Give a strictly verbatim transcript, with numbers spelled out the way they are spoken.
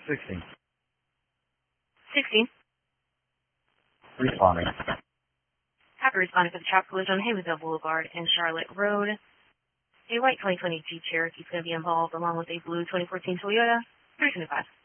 sixteen. sixteen. Responding. Hacker responded for the trap collision on Haywardville Boulevard and Charlotte Road. A white twenty twenty Jeep Cherokee is going to be involved along with a blue twenty fourteen Toyota. three twenty-five.